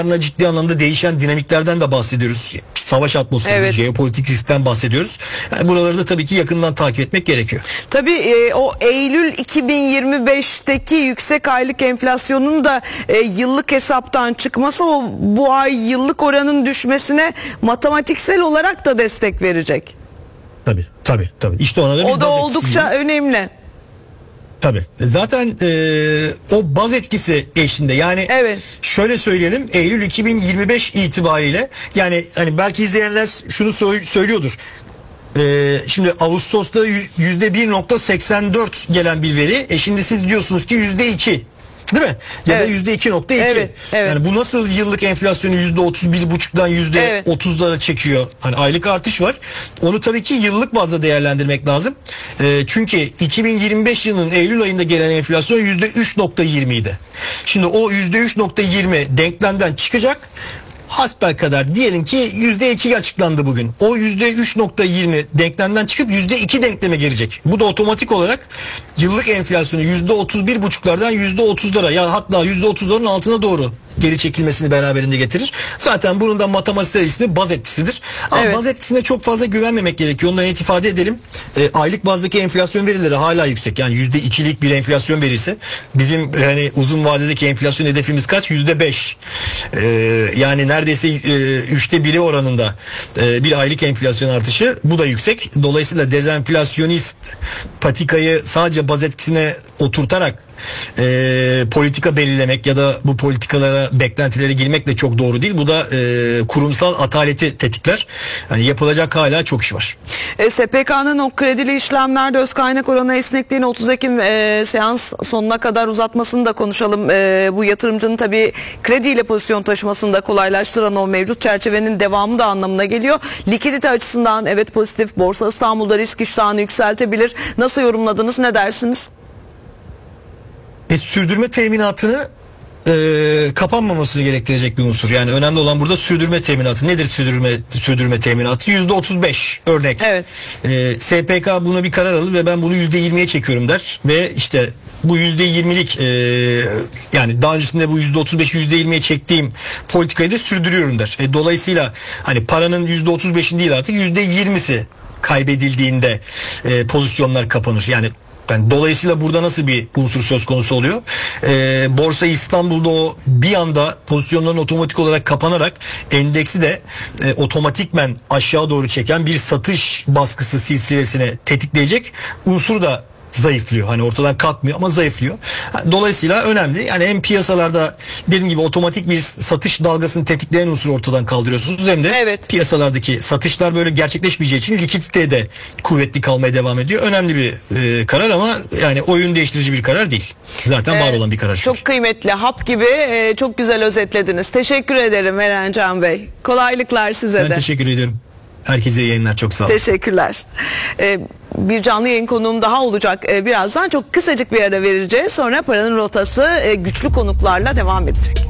ciddi anlamda değişen dinamiklerden de bahsediyoruz. Savaş atmosferi, evet, jeopolitik riskten bahsediyoruz. Yani buraları da tabii ki yakından takip etmek gerekiyor. Tabii o Eylül 2025'teki yüksek aylık enflasyonun da yıllık hesaptan çıkması bu ay yıllık oranın düşmesine matematiksel olarak da destek verecek. Tabii. İşte ona da o da oldukça önemli. Tabii. Zaten o baz etkisi eşliğinde, yani evet, şöyle söyleyelim, Eylül 2025 itibariyle, yani hani belki izleyenler şunu söylüyordur. Şimdi Ağustos'ta %1.84 gelen bir veri. Şimdi siz diyorsunuz ki %2. Değil mi? Ya da %2.2. Evet. Yani bu nasıl yıllık enflasyonu %31.5'dan %30'lara çekiyor? Hani aylık artış var. Onu tabii ki yıllık bazda değerlendirmek lazım. Çünkü 2025 yılının Eylül ayında gelen enflasyon %3.20 idi. Şimdi o %3.20 denklemden çıkacak. Hasbelkader diyelim ki %2 açıklandı bugün. O %3.20 denklemden çıkıp %2 denkleme girecek. Bu da otomatik olarak yıllık enflasyonu %31.5'lardan %30'lara, ya hatta %30'ların altına doğru geri çekilmesini beraberinde getirir. Zaten bunun da matematiksel ismi baz etkisidir. Ama baz etkisine çok fazla güvenmemek gerekiyor. Ondan itifade edelim. Aylık bazdaki enflasyon verileri hala yüksek. Yani %2'lik bir enflasyon verisi. Bizim hani uzun vadedeki enflasyon hedefimiz kaç? %5. Yani neredeyse 3'te 1'i oranında bir aylık enflasyon artışı. Bu da yüksek. Dolayısıyla dezenflasyonist patikayı sadece baz etkisine oturtarak politika belirlemek ya da bu politikalara, beklentilere girmek de çok doğru değil. Bu da kurumsal ataleti tetikler. Yani yapılacak hala çok iş var. SPK'nın o kredili işlemlerde öz kaynak oranı esnekliğini 30 Ekim seans sonuna kadar uzatmasını da konuşalım. Bu yatırımcının tabii krediyle pozisyon taşımasını da kolaylaştıran o mevcut çerçevenin devamı da anlamına geliyor. Likidite açısından evet pozitif. Borsa İstanbul'da risk iştahını yükseltebilir. Nasıl yorumladınız? Ne dersiniz? Sürdürme teminatını kapanmamasını gerektirecek bir unsur. Yani önemli olan burada sürdürme teminatı. Nedir sürdürme teminatı? %35 örnek. Evet. SPK buna bir karar alır ve ben bunu %20'ye çekiyorum der ve işte bu %20'lik yani daha öncesinde bu %35 %20'ye çektiğim politikayı da sürdürüyorum der. Dolayısıyla hani paranın %35'in değil artık %20'si kaybedildiğinde pozisyonlar kapanır. Yani dolayısıyla burada nasıl bir unsur söz konusu oluyor? Borsa İstanbul'da o bir anda pozisyonların otomatik olarak kapanarak endeksi de otomatikmen aşağı doğru çeken bir satış baskısı silsilesine tetikleyecek unsur da zayıflıyor. Hani ortadan kalkmıyor ama zayıflıyor. Dolayısıyla önemli. Yani hem piyasalarda dediğim gibi otomatik bir satış dalgasını tetikleyen unsuru ortadan kaldırıyorsunuz. Hem de piyasalardaki satışlar böyle gerçekleşmeyeceği için likidite de kuvvetli kalmaya devam ediyor. Önemli bir karar ama yani oyun değiştirici bir karar değil. Zaten var olan bir karar. Çok kıymetli. Hap gibi çok güzel özetlediniz. Teşekkür ederim Eren Can Bey. Kolaylıklar size de. Ben teşekkür ediyorum. Herkese iyi yayınlar. Çok sağ olun. Teşekkürler. Bir canlı yayın konuğum daha olacak. Birazdan çok kısacık bir ara vereceğiz. Sonra Paranın Rotası güçlü konuklarla devam edecek.